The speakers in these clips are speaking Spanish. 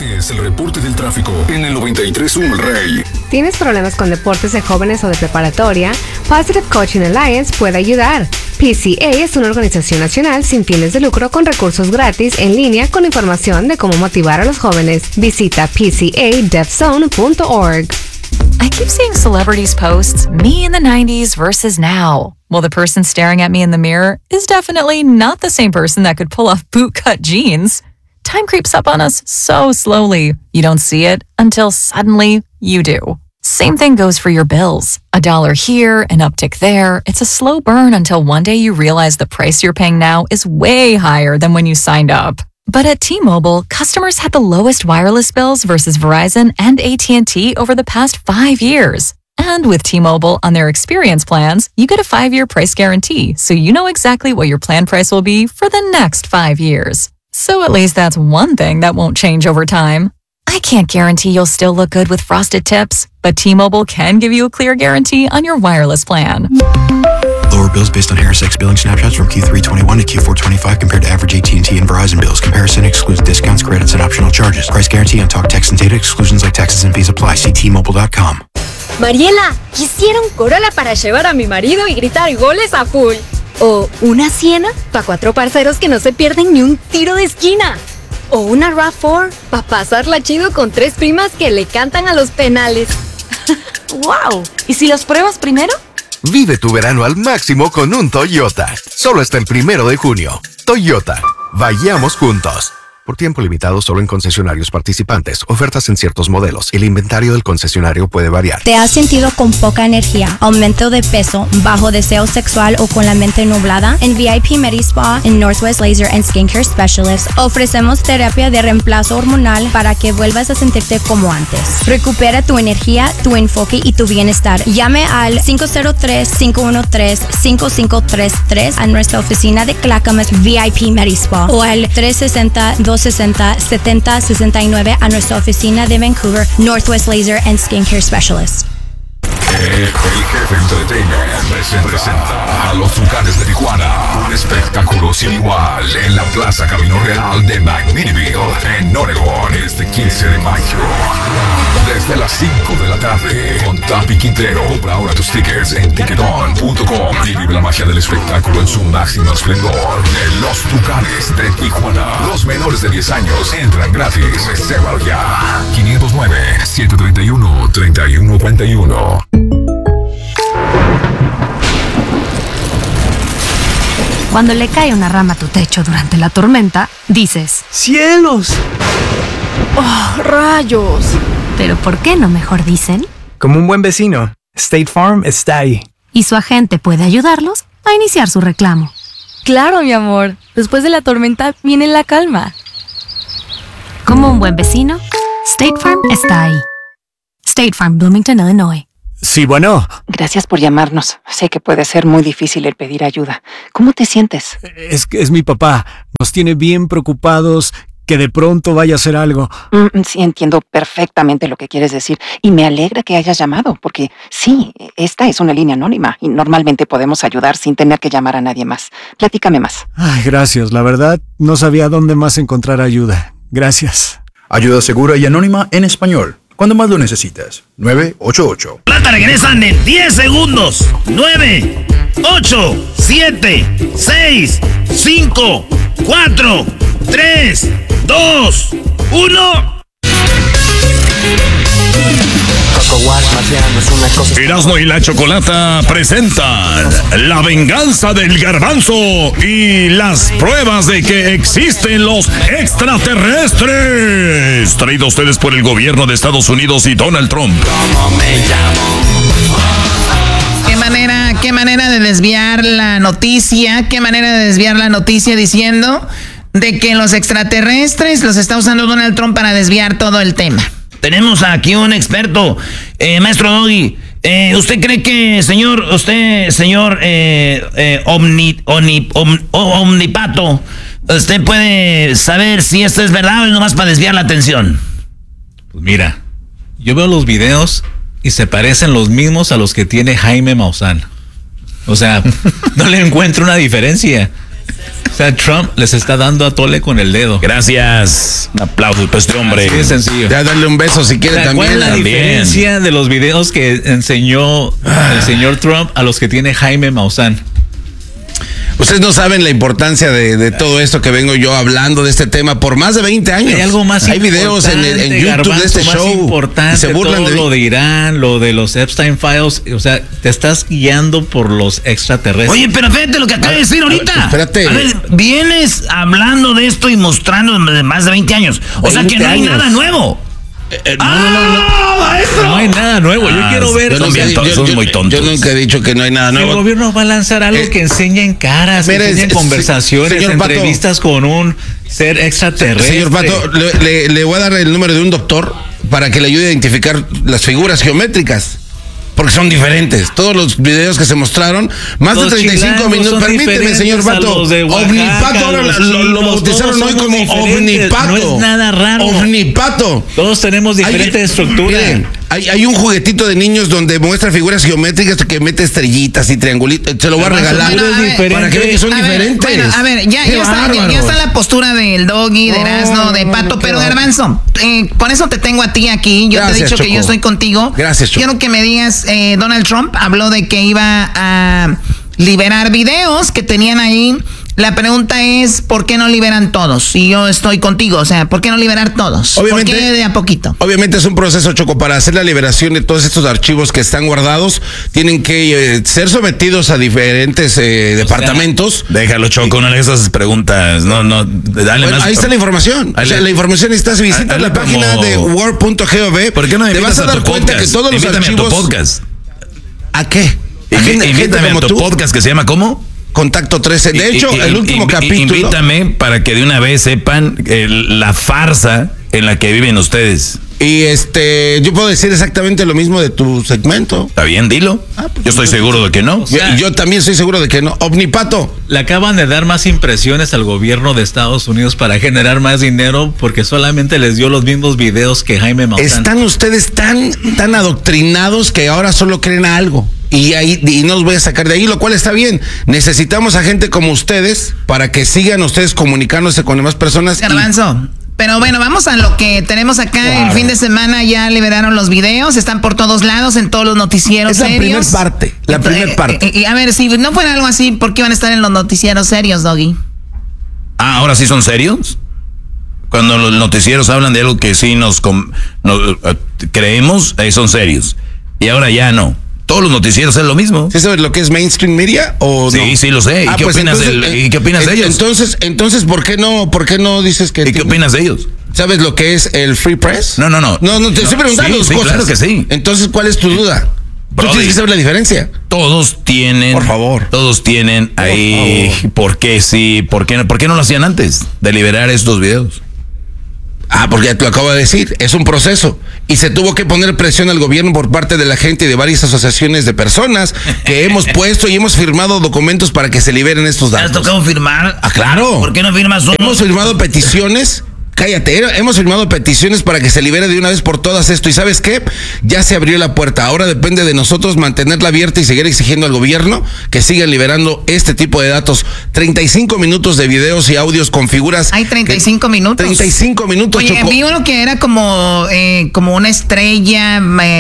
Este es el reporte del tráfico en el 93.1 El Rey. ¿Tienes problemas con deportes de jóvenes o de preparatoria? Positive Coaching Alliance puede ayudar. PCA es una organización nacional sin fines de lucro con recursos gratis en línea con información de cómo motivar a los jóvenes. Visita pcadefzone.org. I keep seeing celebrities post me in the 90s versus now. Well, the person staring at me in the mirror is definitely not the same person that could pull off bootcut jeans. Time creeps up on us so slowly. You don't see it until suddenly you do. Same thing goes for your bills. $1 here, an uptick there. It's a slow burn until one day you realize the price you're paying now is way higher than when you signed up. But at T-Mobile, customers had the lowest wireless bills versus Verizon and AT&T over the past 5 years. And with T-Mobile on their experience plans, you get a 5-year price guarantee, so you know exactly what your plan price will be for the next 5 years. So at least that's one thing that won't change over time. I can't guarantee you'll still look good with frosted tips, but T-Mobile can give you a clear guarantee on your wireless plan. Lower bills based on HarrisX billing snapshots from Q321 to Q425 compared to average AT&T and Verizon bills. Comparison excludes discounts, credits, and optional charges. Price guarantee on talk, text, and data. Exclusions like taxes and fees apply. See T-Mobile.com. Mariela, quisiera un Corolla para llevar a mi marido y gritar goles a full. O una Siena para 4 parceros que no se pierden ni un tiro de esquina. O una RAV4 para pasarla chido con 3 primas que le cantan a los penales. ¡Wow! ¿Y si los pruebas primero? Vive tu verano al máximo con un Toyota. Solo hasta el 1 de junio. Toyota. Vayamos juntos. Por tiempo limitado solo en concesionarios participantes. Ofertas en ciertos modelos. El inventario del concesionario puede variar. ¿Te has sentido con poca energía, aumento de peso, bajo deseo sexual o con la mente nublada? En VIP Medispa, en Northwest Laser and Skincare Specialists, ofrecemos terapia de reemplazo hormonal para que vuelvas a sentirte como antes. Recupera tu energía, tu enfoque y tu bienestar. Llame al 503-513-5533 a nuestra oficina de Clackamas VIP Medispa o al 360-260-7069 a nuestra oficina de Vancouver, Northwest Laser and Skincare Specialists. El Jefe Entertainment presenta a los Tucanes de Tijuana. Un espectáculo sin igual en la Plaza Camino Real de McMinnville, en Oregon, este 15 de mayo. Desde las 5 de la tarde, con Tapi Quintero. Compra ahora tus tickets en ticketon.com y vive la magia del espectáculo en su máximo esplendor. De los Tucanes de Tijuana. Los menores de 10 años entran gratis. Reserva ya. 509-731-3141. Cuando le cae una rama a tu techo durante la tormenta, dices: ¡Cielos! ¡Oh, rayos! ¿Pero por qué no mejor dicen? Como un buen vecino, State Farm está ahí. Y su agente puede ayudarlos a iniciar su reclamo. Claro, mi amor. Después de la tormenta viene la calma. Como un buen vecino, State Farm está ahí. State Farm, Bloomington, Illinois. Sí, bueno. Gracias por llamarnos. Sé que puede ser muy difícil el pedir ayuda. ¿Cómo te sientes? Es mi papá. Nos tiene bien preocupados que de pronto vaya a hacer algo. Sí, entiendo perfectamente lo que quieres decir. Y me alegra que hayas llamado, porque sí, esta es una línea anónima y normalmente podemos ayudar sin tener que llamar a nadie más. Platícame más. Ay, gracias. La verdad, no sabía dónde más encontrar ayuda. Gracias. Ayuda segura y anónima en español. Cuando más lo necesitas. 988. Plata regresan en 10 segundos. 9, 8, 7, 6, 5, 4, 3, 2, 1. Erasmo y la Chocolata presentan La venganza del garbanzo y las pruebas de que existen los extraterrestres. Traído a ustedes por el gobierno de Estados Unidos y Donald Trump. ¿Cómo me llamo? Qué manera de desviar la noticia, diciendo de que los extraterrestres los está usando Donald Trump para desviar todo el tema. Tenemos aquí un experto, maestro Doggy. ¿Usted cree que, señor Omnipato, usted puede saber si esto es verdad o es nomás para desviar la atención? Pues mira, yo veo los videos y se parecen los mismos a los que tiene Jaime Maussan. O sea, no le encuentro una diferencia. O sea, Trump les está dando a tole con el dedo. Gracias. Un aplauso para este hombre. Así de sencillo. Ya darle un beso si quiere también. ¿Cuál es la diferencia de los videos que enseñó el señor Trump a los que tiene Jaime Maussan? Ustedes no saben la importancia de todo esto que vengo yo hablando de este tema por más de 20 años. Hay algo más importante. Hay videos en YouTube Garbanzo, de este show. Importante, se burlan todo de lo de Irán, lo de los Epstein Files. O sea, te estás guiando por los extraterrestres. Oye, pero fíjate lo que acaba de decir ahorita. Espérate. A ver, vienes hablando de esto y mostrando de más de 20 años. O sea que no hay nada nuevo. Maestro. No hay nada nuevo. Yo quiero ver. Son muy tontos. Yo nunca he dicho que no hay nada nuevo. El gobierno va a lanzar algo que enseña en caras, que enseña en conversaciones, entrevistas con un ser extraterrestre. Señor Pato, le voy a dar el número de un doctor para que le ayude a identificar las figuras geométricas. Porque son diferentes. Todos los videos que se mostraron, más de 35 minutos. Permíteme, señor Pato. Ovnipato, ahora lo bautizaron hoy como Ovnipato. No es nada raro. Ovnipato. Todos tenemos diferentes estructuras. Miren, hay un juguetito de niños donde muestra figuras geométricas que mete estrellitas y triangulitos. Se lo voy a regalar para que vean que son diferentes. Bueno, a ver, ya está la postura del Doggy, de Erasmo, de Pato, pero Garbanzo, por eso te tengo a ti aquí. Yo te he dicho que yo estoy contigo. Gracias, Choco. Quiero que me digas, Donald Trump habló de que iba a liberar videos que tenían ahí. La pregunta es, ¿por qué no liberan todos? Y yo estoy contigo, o sea, ¿por qué no liberar todos? Obviamente, ¿por qué de a poquito? Obviamente es un proceso, Choco, para hacer la liberación de todos estos archivos que están guardados. Tienen que ser sometidos a diferentes departamentos. Déjalo, Choco, no le hagas esas preguntas. No, dale bueno, más. ahí está la información. O sea, la información está, si visitas la página de war.gov. ¿Por qué no te vas a dar cuenta que todos los archivos... a tu podcast. ¿A qué? Invítame a tu podcast que se llama ¿cómo? Contacto 13. De hecho, el último capítulo... Invítame para que de una vez sepan la farsa en la que viven ustedes. Y yo puedo decir exactamente lo mismo de tu segmento. Está bien, dilo. Yo estoy seguro de que no. O sea, yo también estoy seguro de que no. Ovnipato. Le acaban de dar más impresiones al gobierno de Estados Unidos para generar más dinero porque solamente les dio los mismos videos que Jaime Maussan. Están ustedes tan adoctrinados que ahora solo creen a algo. Y no los voy a sacar de ahí, lo cual está bien. Necesitamos a gente como ustedes para que sigan ustedes comunicándose con demás personas. Garbanzo. Pero bueno, vamos a lo que tenemos acá. Claro. El fin de semana ya liberaron los videos, están por todos lados, en todos los noticieros serios. La primera parte. Y a ver, si no fuera algo así, ¿por qué van a estar en los noticieros serios, Doggy? ¿Ahora sí son serios? Cuando los noticieros hablan de algo que sí nos creemos, son serios. Y ahora ya no. Todos los noticieros es lo mismo. ¿Sí sabes lo que es mainstream media o no? Sí, lo sé. ¿Y qué opinas de ellos? Entonces, ¿por qué no dices que... ¿Y qué opinas de ellos? ¿Sabes lo que es el free press? No, te estoy preguntando sí, cosas. Claro que sí. Entonces, ¿cuál es tu duda? Tú tienes que saber la diferencia. Todos tienen... Por favor. Todos tienen ahí... ¿Por qué sí? ¿Por qué no lo hacían antes de liberar estos videos? Porque ya te lo acabo de decir, es un proceso y se tuvo que poner presión al gobierno por parte de la gente y de varias asociaciones de personas que hemos puesto y hemos firmado documentos para que se liberen estos datos. ¿Te has tocado firmar? Claro. ¿Por qué no firmas uno? Hemos firmado peticiones. Cállate, hemos firmado peticiones para que se libere de una vez por todas esto. ¿Y sabes qué? Ya se abrió la puerta. Ahora depende de nosotros mantenerla abierta y seguir exigiendo al gobierno que sigan liberando este tipo de datos. 35 minutos de videos y audios con figuras. Hay 35 minutos. 35 minutos, Oye, vi uno que era como una estrella,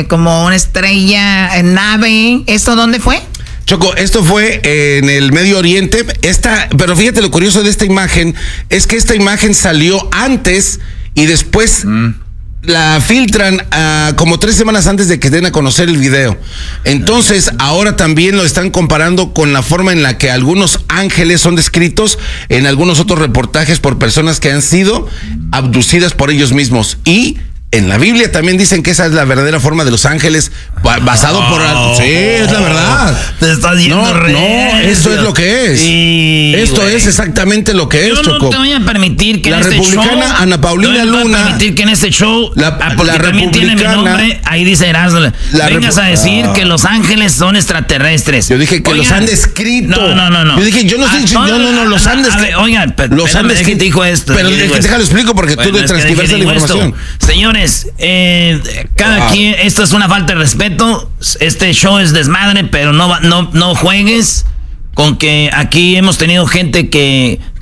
nave. ¿Esto dónde fue? Choco, esto fue en el Medio Oriente. Pero fíjate, lo curioso de esta imagen es que esta imagen salió antes y después la filtran como 3 semanas antes de que den a conocer el video. Entonces, ahora también lo están comparando con la forma en la que algunos ángeles son descritos en algunos otros reportajes por personas que han sido abducidas por ellos mismos. Y en la Biblia también dicen que esa es la verdadera forma de los ángeles, basado por... Sí, es la verdad. Te estás yendo esto es lo que es. Esto es exactamente lo que es, Choco. Yo no te voy a permitir que la en este show... La republicana Ana Paulina Luna... No voy a permitir que en este show, la también tiene mi nombre, ahí dice Erasmo, vengas a decir que los ángeles son extraterrestres. Yo dije que los han descrito. No. Yo dije, yo no estoy diciendo... No, los han descrito. Oigan, los han descrito. Te dijo esto. Pero déjalo explico porque tú transcribiste la información. Señores, cada quien, esto es una falta de respeto. Este show es desmadre, pero no juegues con que aquí hemos tenido gente que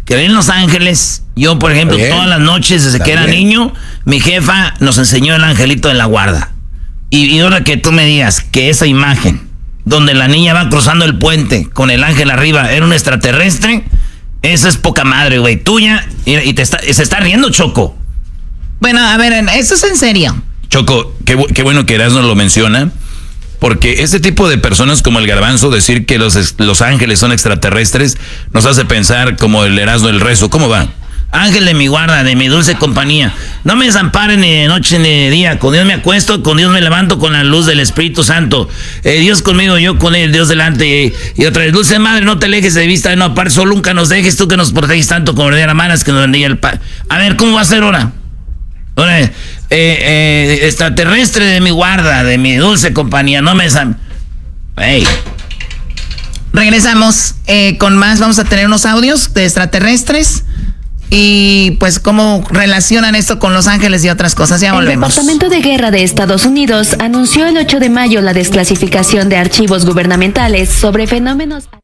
Creí en los ángeles. Yo, por ejemplo, todas las noches desde que era niño, mi jefa nos enseñó el angelito de la guarda. Y ahora que tú me digas que esa imagen, donde la niña va cruzando el puente con el ángel arriba, era un extraterrestre, esa es poca madre, güey. Tuya, y se está riendo, Choco. Bueno, a ver, eso es en serio. Choco, qué bueno que Erasmo lo menciona, porque ese tipo de personas como el Garbanzo, decir que los ángeles son extraterrestres, nos hace pensar como el Erasmo del rezo. ¿Cómo va? Ángel de mi guarda, de mi dulce compañía, no me desamparen ni de noche ni de día. Con Dios me acuesto, con Dios me levanto, con la luz del Espíritu Santo. Dios conmigo, yo con él, Dios delante. Y otra vez, dulce madre, no te alejes de vista, no aparto, nunca nos dejes, tú que nos proteges tanto como verdadera manas, que nos bendiga el Padre. A ver, ¿cómo va a ser ahora? Ahora, extraterrestre de mi guarda, de mi dulce compañía, no me desamparen. Hey. Regresamos con más, vamos a tener unos audios de extraterrestres. Y pues cómo relacionan esto con Los Ángeles y otras cosas. Ya volvemos. El Departamento de Guerra de Estados Unidos anunció el 8 de mayo la desclasificación de archivos gubernamentales sobre fenómenos